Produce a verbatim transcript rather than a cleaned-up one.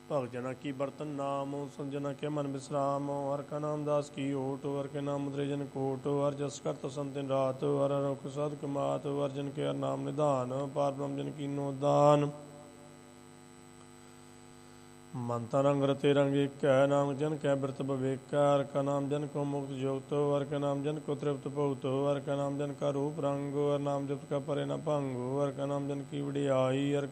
ਭਗਤ ਜਨਾ ਕੀ ਬਰਤਨ ਨਾਮ ਸੰਜਨਾ ਕੇ ਮਨ ਵਿਸਰਾਮ ਹਰ ਕਾ ਨਾਮ ਦਾਸ ਕੀ ਓਟ ਹਰ ਕੇ ਨਾਮ ਮੁਦਰੇ ਜਨ ਕੋਟ ਹਰ ਜਸ ਕਰਤ ਸੰਤਿਨ ਰਾਤ ਹਰ ਰੁਖ ਸਾਧਕ ਮਾਤ ਹਰ ਜਨ ਕੇ ਹਰ ਨਾਮ ਨਿਧਾਨ ਪਾਰ ਬ੍ਰਹਮ ਜਨ ਕੀਨੋ ਦਾਨ ਮੰਤਾ ਰੰਗ ਰਤੇ ਰੰਗ ਏਕੈ ਨਾਮ ਜਨ ਕੈ ਬਿਰਤ ਬਵੇਕੈ ਹਰ ਕਾ ਨਾਮ ਜਨ ਕੋ ਮੁਕਤ ਜੋਗਤ ਹਰ ਕਾ ਨਾਮ ਜਨ ਕੋ ਤ੍ਰਿਪਤ ਭੁਗਤ ਹਰ ਕਾ ਨਾਮ ਜਨ ਕਾ ਰੂਪ ਰੰਗ ਹਰ ਨਾਮ ਜਪਤ ਕਾ ਪਰੇ ਨ ਭੰਗ ਹਰ ਕਾ ਨਾਮ ਜਨ ਕੀ ਵਡਿਆਈ ਹਰ